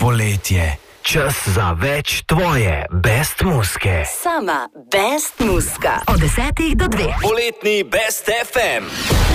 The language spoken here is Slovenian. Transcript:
poletje. Čas za več tvoje best muske. Sama best muska. Od 10 do 2. Poletni Best FM.